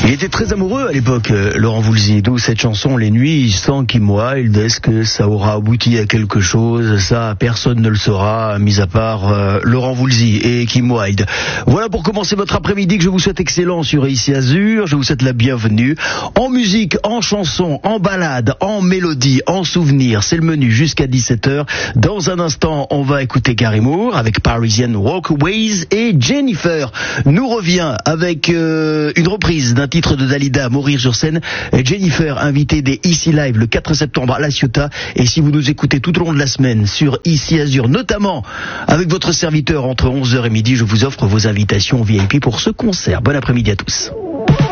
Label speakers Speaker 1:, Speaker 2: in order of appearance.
Speaker 1: Il était très amoureux à l'époque, Laurent Voulzy, d'où cette chanson Les Nuits sans Kim Wilde. Est-ce que ça aura abouti à quelque chose? Ça, personne ne le saura, mis à part Laurent Voulzy et Kim Wilde. Voilà pour commencer votre après-midi que je vous souhaite excellent sur ici Azur. Je vous souhaite la bienvenue en musique, en chanson, en balade, en mélodie, en souvenir. C'est le menu jusqu'à 17h. Dans un instant, on va écouter Gary Moore avec Parisian Walkaways et Jennifer nous revient avec une reprise d'un titre de Dalida, Mourir sur scène. Jennifer, invitée des Ici Live le 4 septembre à La Ciotat. Et si vous nous écoutez tout au long de la semaine sur Ici Azur, notamment avec votre serviteur entre 11h et midi, je vous offre vos invitations VIP pour ce concert. Bon après-midi à tous.